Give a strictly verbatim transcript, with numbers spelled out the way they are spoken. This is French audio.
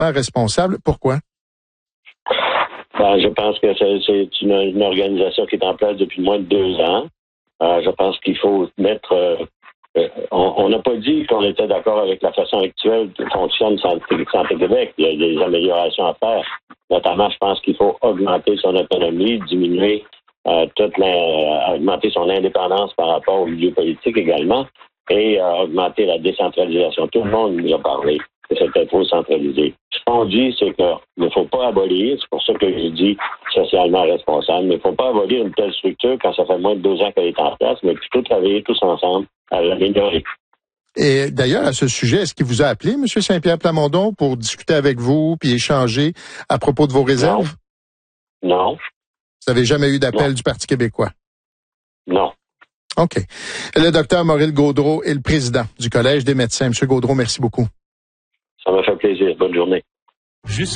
responsable. Pourquoi? Ben, je pense que c'est, c'est une, une organisation qui est en place depuis moins de deux ans. Euh, je pense qu'il faut mettre... Euh, euh, on n'a pas dit qu'on était d'accord avec la façon actuelle que fonctionne Santé, Santé Québec. Il y a des améliorations à faire. Notamment, je pense qu'il faut augmenter son autonomie, diminuer euh, toute la, augmenter son indépendance par rapport au milieu politique également, et euh, augmenter la décentralisation. Tout le monde nous a parlé que c'était trop centralisé. Ce qu'on dit, c'est qu'il ne faut pas abolir, c'est pour ça que je dis socialement responsable, mais il ne faut pas abolir une telle structure quand ça fait moins de deux ans qu'elle est en place, mais plutôt travailler tous ensemble à l'améliorer. Et d'ailleurs, à ce sujet, est-ce qu'il vous a appelé, M. Saint-Pierre Plamondon, pour discuter avec vous puis échanger à propos de vos réserves? Non. Non. Vous n'avez jamais eu d'appel non. du Parti québécois? Non. OK. Le docteur Maurice Gaudreault est le président du Collège des médecins. M. Gaudreault, merci beaucoup. Ça m'a fait plaisir. Bonne journée. Juste